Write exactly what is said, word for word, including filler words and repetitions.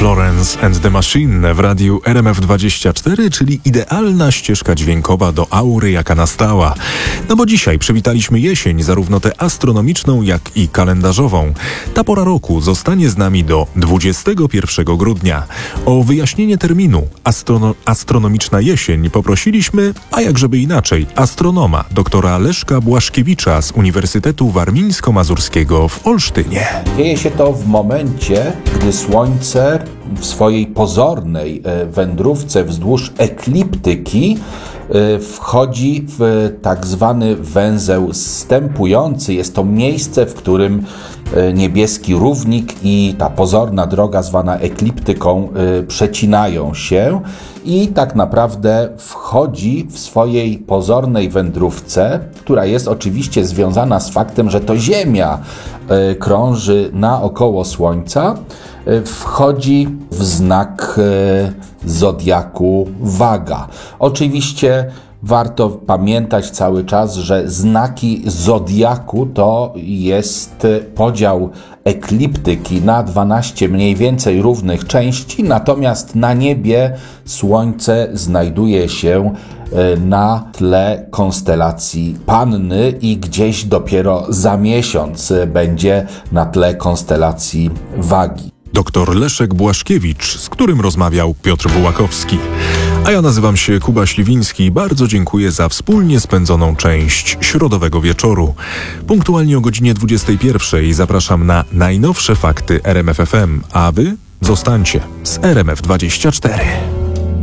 Florence and the Machine w radiu R M F dwadzieścia cztery, czyli idealna ścieżka dźwiękowa do aury, jaka nastała. No bo dzisiaj przywitaliśmy jesień, zarówno tę astronomiczną, jak i kalendarzową. Ta pora roku zostanie z nami do dwudziestego pierwszego grudnia. O wyjaśnienie terminu astrono- astronomiczna jesień poprosiliśmy, a jakżeby inaczej, astronoma doktora Leszka Błaszkiewicza z Uniwersytetu Warmińsko-Mazurskiego w Olsztynie. Dzieje się to w momencie, gdy Słońce w swojej pozornej wędrówce wzdłuż ekliptyki wchodzi w tak zwany węzeł zstępujący. Jest to miejsce, w którym niebieski równik i ta pozorna droga zwana ekliptyką przecinają się i tak naprawdę wchodzi w swojej pozornej wędrówce, która jest oczywiście związana z faktem, że to Ziemia krąży naokoło Słońca, wchodzi w znak zodiaku Waga. Oczywiście warto pamiętać cały czas, że znaki zodiaku to jest podział ekliptyki na dwanaście mniej więcej równych części, natomiast na niebie Słońce znajduje się na tle konstelacji Panny i gdzieś dopiero za miesiąc będzie na tle konstelacji Wagi. Doktor Leszek Błaszkiewicz, z którym rozmawiał Piotr Bułakowski. A ja nazywam się Kuba Śliwiński i bardzo dziękuję za wspólnie spędzoną część środowego wieczoru. Punktualnie o godzinie dwudziestej pierwszej zapraszam na najnowsze fakty R M F F M, a wy zostańcie z R M F dwadzieścia cztery.